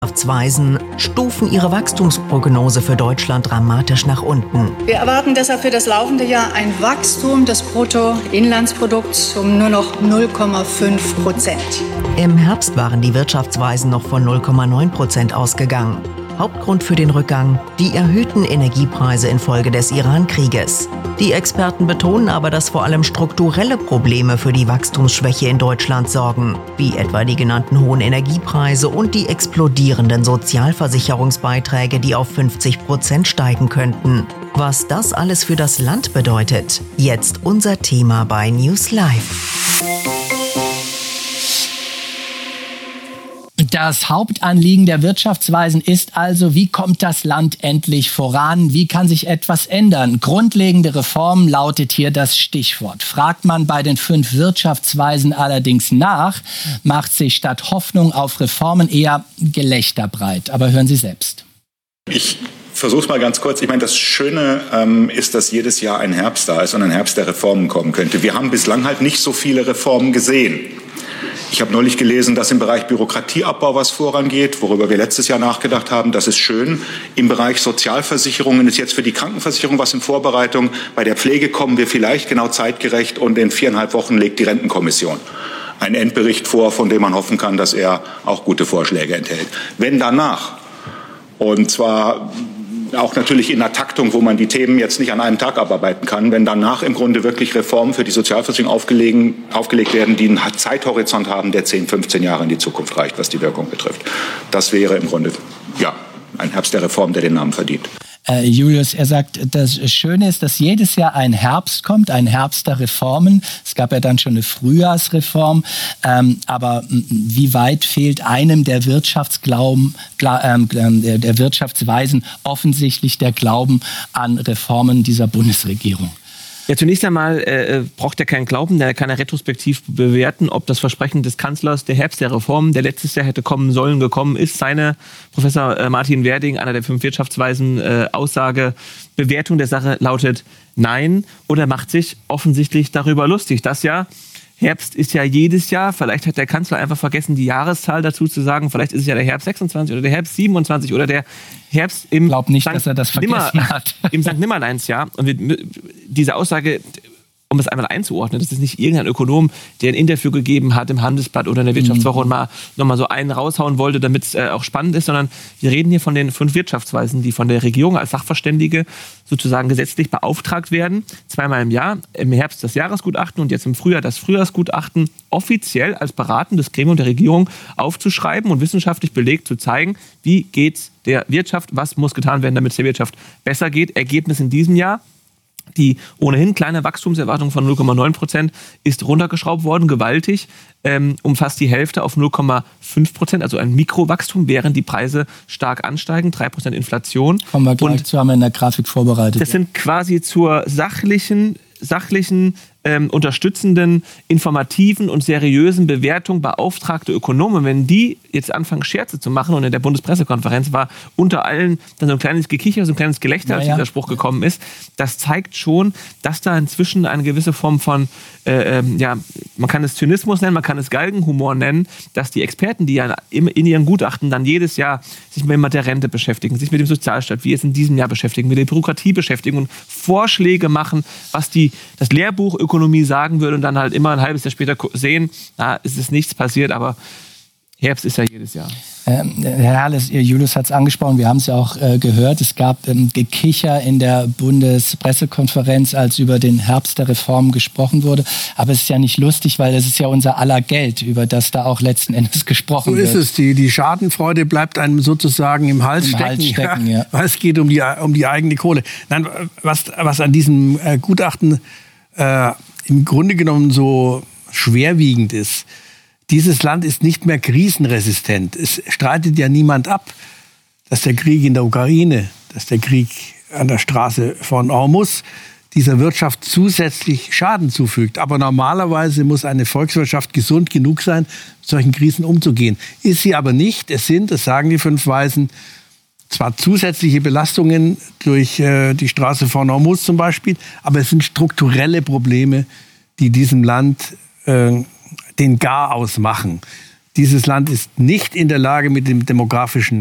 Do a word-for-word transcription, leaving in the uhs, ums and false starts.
Wirtschaftsweisen stufen ihre Wachstumsprognose für Deutschland dramatisch nach unten. Wir erwarten deshalb für das laufende Jahr ein Wachstum des Bruttoinlandsprodukts um nur noch null Komma fünf Prozent. Im Herbst waren die Wirtschaftsweisen noch von null Komma neun Prozent ausgegangen. Hauptgrund für den Rückgang: die erhöhten Energiepreise infolge des Iran-Krieges. Die Experten betonen aber, dass vor allem strukturelle Probleme für die Wachstumsschwäche in Deutschland sorgen, wie etwa die genannten hohen Energiepreise und die explodierenden Sozialversicherungsbeiträge, die auf fünfzig Prozent steigen könnten. Was das alles für das Land bedeutet, jetzt unser Thema bei News Live. Das Hauptanliegen der Wirtschaftsweisen ist also, wie kommt das Land endlich voran? Wie kann sich etwas ändern? Grundlegende Reformen lautet hier das Stichwort. Fragt man bei den fünf Wirtschaftsweisen allerdings nach, macht sich statt Hoffnung auf Reformen eher Gelächter breit. Aber hören Sie selbst. Ich versuche es mal ganz kurz. Ich meine, das Schöne ähm, ist, dass jedes Jahr ein Herbst da ist und ein Herbst der Reformen kommen könnte. Wir haben bislang halt nicht so viele Reformen gesehen. Ich habe neulich gelesen, dass im Bereich Bürokratieabbau was vorangeht, worüber wir letztes Jahr nachgedacht haben. Das ist schön. Im Bereich Sozialversicherungen ist jetzt für die Krankenversicherung was in Vorbereitung. Bei der Pflege kommen wir vielleicht genau zeitgerecht und in viereinhalb Wochen legt die Rentenkommission einen Endbericht vor, von dem man hoffen kann, dass er auch gute Vorschläge enthält. Wenn danach, und zwar auch natürlich in einer Taktung, wo man die Themen jetzt nicht an einem Tag abarbeiten kann, wenn danach im Grunde wirklich Reformen für die Sozialversicherung aufgelegen, aufgelegt werden, die einen Zeithorizont haben, der zehn, fünfzehn Jahre in die Zukunft reicht, was die Wirkung betrifft. Das wäre im Grunde, ja, ein Herbst der Reform, der den Namen verdient. Äh, Julius, er sagt, das Schöne ist, dass jedes Jahr ein Herbst kommt, ein Herbst der Reformen. Es gab ja dann schon eine Frühjahrsreform. Ähm, aber wie weit fehlt einem der Wirtschaftsglauben, ähm, der, der Wirtschaftsweisen offensichtlich der Glauben an Reformen dieser Bundesregierung? Ja, zunächst einmal äh, braucht er keinen Glauben, der kann er retrospektiv bewerten, ob das Versprechen des Kanzlers, der Herbst der Reformen, der letztes Jahr hätte kommen sollen, gekommen ist. Seine, Professor äh, Martin Werding, einer der fünf Wirtschaftsweisen, äh, Aussage, Bewertung der Sache lautet nein, oder macht sich offensichtlich darüber lustig. Das ja, Herbst ist ja jedes Jahr, vielleicht hat der Kanzler einfach vergessen, die Jahreszahl dazu zu sagen, vielleicht ist es ja der Herbst sechsundzwanzig oder der Herbst siebenundzwanzig oder der Herbst im Glaub nicht, Sankt dass er das vergessen Nimmer, hat. im Sankt Nimmerleinsjahr. Und wir, diese Aussage, um es einmal einzuordnen, das ist nicht irgendein Ökonom, der ein Interview gegeben hat im Handelsblatt oder in der Wirtschaftswoche mhm. und mal nochmal so einen raushauen wollte, damit es äh, auch spannend ist, sondern wir reden hier von den fünf Wirtschaftsweisen, die von der Regierung als Sachverständige sozusagen gesetzlich beauftragt werden, zweimal im Jahr, im Herbst das Jahresgutachten und jetzt im Frühjahr das Frühjahrsgutachten offiziell als beratendes Gremium der Regierung aufzuschreiben und wissenschaftlich belegt zu zeigen, wie geht's der Wirtschaft, was muss getan werden, damit es der Wirtschaft besser geht. Ergebnis in diesem Jahr: die ohnehin kleine Wachstumserwartung von null Komma neun Prozent ist runtergeschraubt worden, gewaltig, ähm, um fast die Hälfte auf null Komma fünf Prozent, also ein Mikrowachstum, während die Preise stark ansteigen, drei Prozent Inflation. Kommen wir gleich zu, haben wir in der Grafik vorbereitet. Das sind quasi zur sachlichen, sachlichen ähm, unterstützenden, informativen und seriösen Bewertung beauftragte Ökonomen. Wenn die jetzt anfangen, Scherze zu machen, und in der Bundespressekonferenz war unter allen dann so ein kleines Gekicher, so ein kleines Gelächter, als ja, ja. dieser Spruch gekommen ist, das zeigt schon, dass da inzwischen eine gewisse Form von, äh, ähm, ja, man kann es Zynismus nennen, man kann es Galgenhumor nennen, dass die Experten, die ja in, in ihren Gutachten dann jedes Jahr sich mit der Rente beschäftigen, sich mit dem Sozialstaat, wie es in diesem Jahr beschäftigen, mit der Bürokratie beschäftigen und Vorschläge machen, was die, das Lehrbuch Ökonomie sagen würde, und dann halt immer ein halbes Jahr später sehen, na, ist es nichts passiert, aber Herbst ist ja jedes Jahr. Ähm, Herr Herles, Julius hat es angesprochen, wir haben es ja auch äh, gehört, es gab ähm, Gekicher in der Bundespressekonferenz, als über den Herbst der Reformen gesprochen wurde, aber es ist ja nicht lustig, weil es ist ja unser aller Geld, über das da auch letzten Endes gesprochen wird. So ist es, die, die Schadenfreude bleibt einem sozusagen im Hals Im stecken, Hals stecken ja, ja. weil es geht um die, um die eigene Kohle. Nein, was, was an diesem äh, Gutachten äh, im Grunde genommen so schwerwiegend ist: Dieses Land ist nicht mehr krisenresistent. Es streitet ja niemand ab, dass der Krieg in der Ukraine, dass der Krieg an der Straße von Hormuz dieser Wirtschaft zusätzlich Schaden zufügt. Aber normalerweise muss eine Volkswirtschaft gesund genug sein, mit solchen Krisen umzugehen. Ist sie aber nicht. Es sind, das sagen die fünf Weisen, zwar zusätzliche Belastungen durch äh, die Straße von Hormuz zum Beispiel, aber es sind strukturelle Probleme, die diesem Land äh, den Garaus machen. Dieses Land ist nicht in der Lage, mit dem demografischen